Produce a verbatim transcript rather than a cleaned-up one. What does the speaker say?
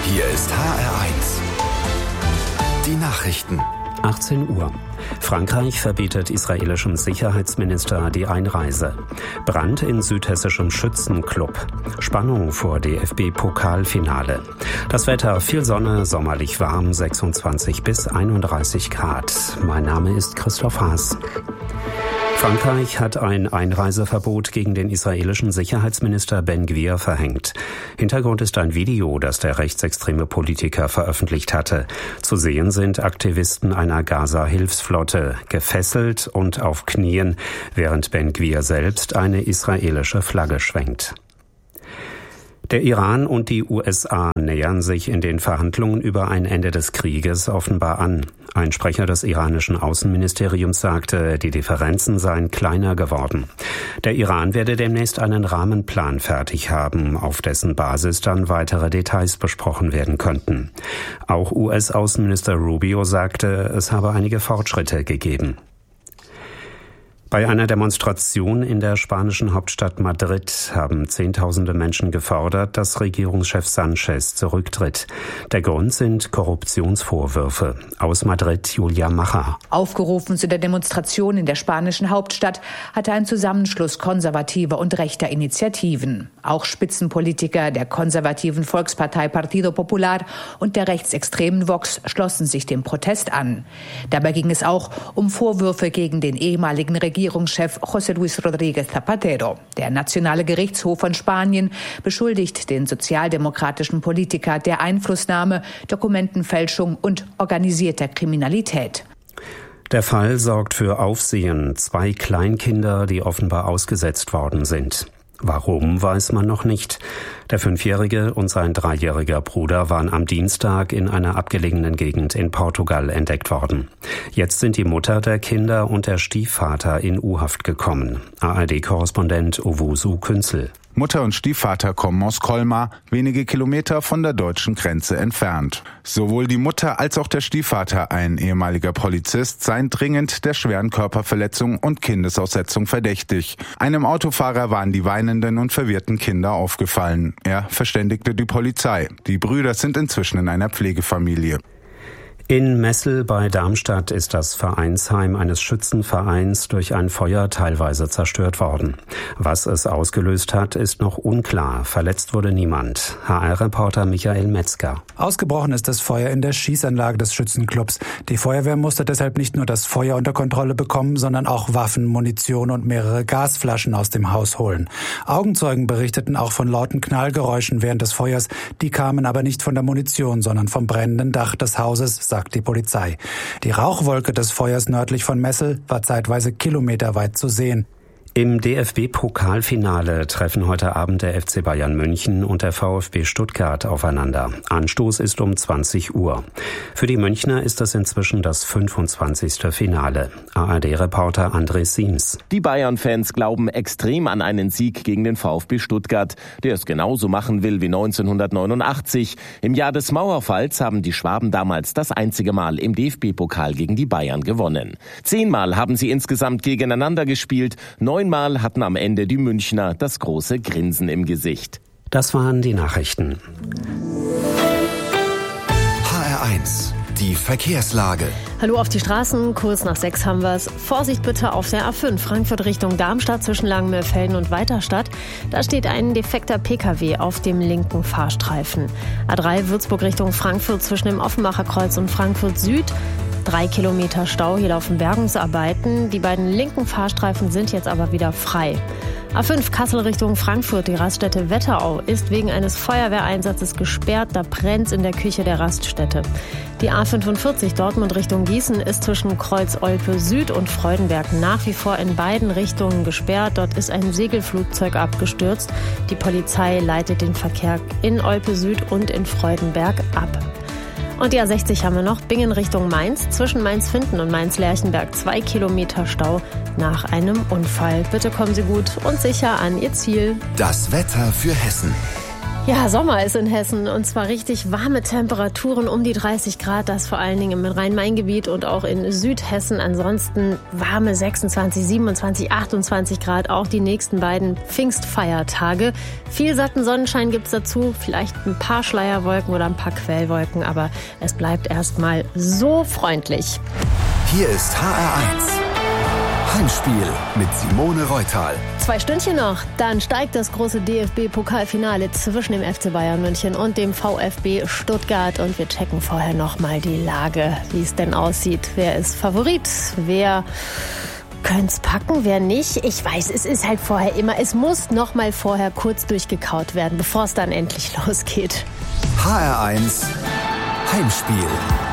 Hier ist H R eins. Die Nachrichten. achtzehn Uhr. Frankreich verbietet israelischem Sicherheitsminister die Einreise. Brand in südhessischem Schützenclub. Spannung vor D F B-Pokalfinale. Das Wetter: viel Sonne, sommerlich warm, sechsundzwanzig bis einunddreißig Grad. Mein Name ist Christoph Haas. Frankreich hat ein Einreiseverbot gegen den israelischen Sicherheitsminister Ben Gvir verhängt. Hintergrund ist ein Video, das der rechtsextreme Politiker veröffentlicht hatte. Zu sehen sind Aktivisten einer Gaza-Hilfsflotte, gefesselt und auf Knien, während Ben Gvir selbst eine israelische Flagge schwenkt. Der Iran und die U S A nähern sich in den Verhandlungen über ein Ende des Krieges offenbar an. Ein Sprecher des iranischen Außenministeriums sagte, die Differenzen seien kleiner geworden. Der Iran werde demnächst einen Rahmenplan fertig haben, auf dessen Basis dann weitere Details besprochen werden könnten. Auch U S-Außenminister Rubio sagte, es habe einige Fortschritte gegeben. Bei einer Demonstration in der spanischen Hauptstadt Madrid haben Zehntausende Menschen gefordert, dass Regierungschef Sánchez zurücktritt. Der Grund sind Korruptionsvorwürfe. Aus Madrid Julia Macher. Aufgerufen zu der Demonstration in der spanischen Hauptstadt hatte ein Zusammenschluss konservativer und rechter Initiativen. Auch Spitzenpolitiker der konservativen Volkspartei Partido Popular und der rechtsextremen Vox schlossen sich dem Protest an. Dabei ging es auch um Vorwürfe gegen den ehemaligen Regierungschef Regierungschef José Luis Rodríguez Zapatero. Der Nationale Gerichtshof von Spanien beschuldigt den sozialdemokratischen Politiker der Einflussnahme, Dokumentenfälschung und organisierter Kriminalität. Der Fall sorgt für Aufsehen. Zwei Kleinkinder, die offenbar ausgesetzt worden sind. Warum, weiß man noch nicht. Der Fünfjährige und sein dreijähriger Bruder waren am Dienstag in einer abgelegenen Gegend in Portugal entdeckt worden. Jetzt sind die Mutter der Kinder und der Stiefvater in U-Haft gekommen. A R D-Korrespondent Owusu Künzel. Mutter und Stiefvater kommen aus Colmar, wenige Kilometer von der deutschen Grenze entfernt. Sowohl die Mutter als auch der Stiefvater, ein ehemaliger Polizist, seien dringend der schweren Körperverletzung und Kindesaussetzung verdächtig. Einem Autofahrer waren die weinenden und verwirrten Kinder aufgefallen. Er verständigte die Polizei. Die Brüder sind inzwischen in einer Pflegefamilie. In Messel bei Darmstadt ist das Vereinsheim eines Schützenvereins durch ein Feuer teilweise zerstört worden. Was es ausgelöst hat, ist noch unklar. Verletzt wurde niemand. H R-Reporter Michael Metzger. Ausgebrochen ist das Feuer in der Schießanlage des Schützenclubs. Die Feuerwehr musste deshalb nicht nur das Feuer unter Kontrolle bekommen, sondern auch Waffen, Munition und mehrere Gasflaschen aus dem Haus holen. Augenzeugen berichteten auch von lauten Knallgeräuschen während des Feuers. Die kamen aber nicht von der Munition, sondern vom brennenden Dach des Hauses, sagt die Polizei. Die Rauchwolke des Feuers nördlich von Messel war zeitweise kilometerweit zu sehen. Im D F B-Pokalfinale treffen heute Abend der F C Bayern München und der VfB Stuttgart aufeinander. Anstoß ist um zwanzig Uhr. Für die Münchner ist es inzwischen das fünfundzwanzigste Finale. A R D-Reporter André Siems. Die Bayern-Fans glauben extrem an einen Sieg gegen den VfB Stuttgart, der es genauso machen will wie neunzehnhundertneunundachtzig. Im Jahr des Mauerfalls haben die Schwaben damals das einzige Mal im D F B-Pokal gegen die Bayern gewonnen. Zehnmal haben sie insgesamt gegeneinander gespielt. Neunmal hatten am Ende die Münchner das große Grinsen im Gesicht. Das waren die Nachrichten. H R eins. Die Verkehrslage. Hallo auf die Straßen, kurz nach sechs haben wir's. Vorsicht bitte auf der A fünf, Frankfurt Richtung Darmstadt zwischen Langenmühlfelden und Weiterstadt. Da steht ein defekter P K W auf dem linken Fahrstreifen. A drei Würzburg Richtung Frankfurt zwischen dem Offenbacher Kreuz und Frankfurt Süd. Drei Kilometer Stau, hier laufen Bergungsarbeiten. Die beiden linken Fahrstreifen sind jetzt aber wieder frei. A fünf Kassel Richtung Frankfurt, die Raststätte Wetterau ist wegen eines Feuerwehreinsatzes gesperrt. Da brennt's in der Küche der Raststätte. Die A fünfundvierzig Dortmund Richtung Gießen ist zwischen Kreuz Olpe Süd und Freudenberg nach wie vor in beiden Richtungen gesperrt. Dort ist ein Segelflugzeug abgestürzt. Die Polizei leitet den Verkehr in Olpe Süd und in Freudenberg ab. Und die A sechzig haben wir noch, Bingen Richtung Mainz, zwischen Mainz-Finden und Mainz-Lerchenberg zwei Kilometer Stau nach einem Unfall. Bitte kommen Sie gut und sicher an Ihr Ziel. Das Wetter für Hessen. Ja, Sommer ist in Hessen und zwar richtig warme Temperaturen um die dreißig Grad, das vor allen Dingen im Rhein-Main-Gebiet und auch in Südhessen. Ansonsten warme sechsundzwanzig, siebenundzwanzig, achtundzwanzig Grad, auch die nächsten beiden Pfingstfeiertage. Viel satten Sonnenschein gibt's dazu, vielleicht ein paar Schleierwolken oder ein paar Quellwolken, aber es bleibt erstmal so freundlich. Hier ist H R eins. Heimspiel mit Simone Reutal. Zwei Stündchen noch, dann steigt das große D F B-Pokalfinale zwischen dem F C Bayern München und dem VfB Stuttgart. Und wir checken vorher nochmal die Lage, wie es denn aussieht. Wer ist Favorit? Wer könnte es packen, wer nicht? Ich weiß, es ist halt vorher immer, es muss nochmal vorher kurz durchgekaut werden, bevor es dann endlich losgeht. H R eins Heimspiel.